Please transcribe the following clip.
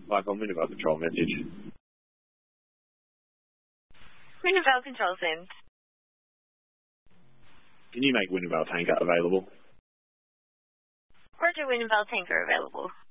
Mike, on Wintervale Control message. Wintervale Control send. Can you make Wintervale Tanker available? Roger, Wintervale Tanker available.